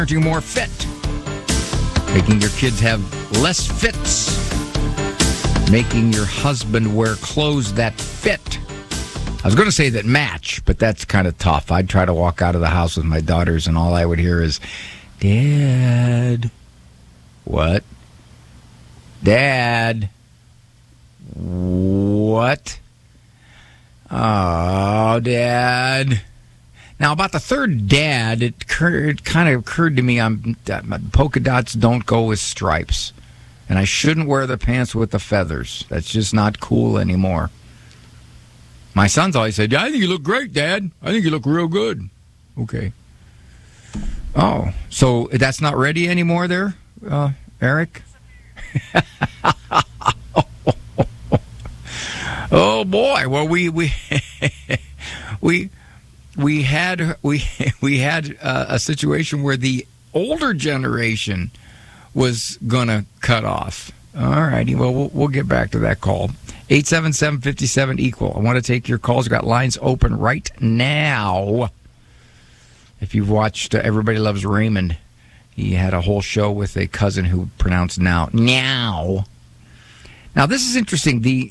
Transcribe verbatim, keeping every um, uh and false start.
parenting more fit, making your kids have less fits, making your husband wear clothes that fit. I was going to say that match, but that's kind of tough. I'd try to walk out of the house with my daughters, and all I would hear is, Dad. What? Dad. What? Oh, Dad. Now, about the third dad, it, occurred, it kind of occurred to me I'm, that polka dots don't go with stripes. And I shouldn't wear the pants with the feathers. That's just not cool anymore. My son's always said, I think you look great, Dad. I think you look real good. Okay. Oh, so that's not ready anymore there, uh, Eric? Oh, boy. Well, we we we we had we we had uh, a situation where the older generation was going to cut off. All righty. Well, well, we'll get back to that call. eight seven seven, five seven, equal. I want to take your calls. We've got lines open right now. If you've watched uh, Everybody Loves Raymond, he had a whole show with a cousin who pronounced now. Now. Now, this is interesting. The